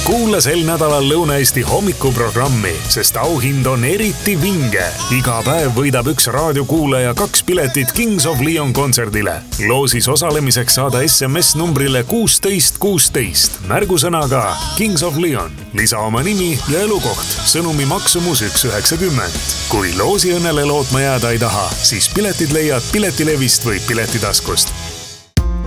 Kuula sel nädalal Lõuna-Eesti hommikuprogrammi, sest auhind on eriti vinge. Iga päev võidab üks raadiokuulaja 2 piletit Kings of Leon kontserdile. Loosis osalemiseks saada SMS numbrile 1616 märgusõnaga Kings of Leon. Lisa oma nimi ja elukoht. Sõnumi maksumus 1,90. Kui loosiõnnele lootma jääda ei taha, siis piletid leiad Piletilevist või Piletitaskust.